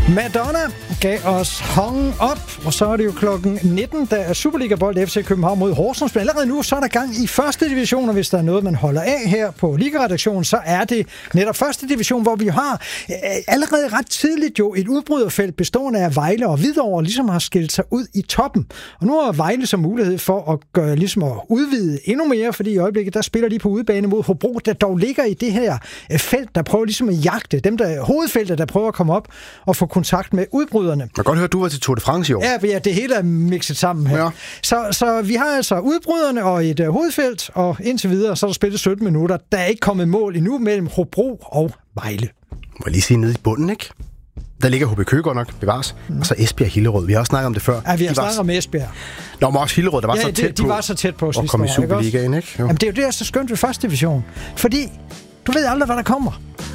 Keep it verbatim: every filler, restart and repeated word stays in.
Madonna gav os Hung Up, og så er det jo klokken nitten, der er Superliga-bold F C København mod Horsens. Men allerede nu så er der gang i første division, og hvis der er noget, man holder af her på Liga-redaktionen, så er det netop første division, hvor vi har øh, allerede ret tidligt jo et udbryderfelt bestående af Vejle og Hvidovre, ligesom har skilt sig ud i toppen. Og nu har Vejle så mulighed for at gøre, ligesom at udvide endnu mere, fordi i øjeblikket, der spiller de på udebane mod Hobro, der dog ligger i det her øh, felt, der prøver ligesom at jagte dem, der hovedfeltet, der prøver at komme op og få kontakt med udbryderne. Jeg kan godt høre, at du var til Tour de France i år. Ja, ja, det hele er mixet sammen her. Ja. Så, så vi har altså udbryderne og et uh, hovedfelt, og indtil videre, så er der spillet sytten minutter. Der er ikke kommet mål endnu mellem Hobro og Vejle. Må jeg lige sige nede i bunden, ikke? Der ligger H B Køge godt nok, bevares. Mm. Og så Esbjerg Hillerød. Vi har også snakket om det før. Ja, vi har de snakket var... om Esbjerg. Nå, men også Hillerød, der var ja, så det, tæt de på. var så tæt på sidste år. Og kom i Superligaen, ikke? Jo. Jamen, det er jo det, der er så skønt ved første division. Fordi du ved aldrig, hvad der kommer.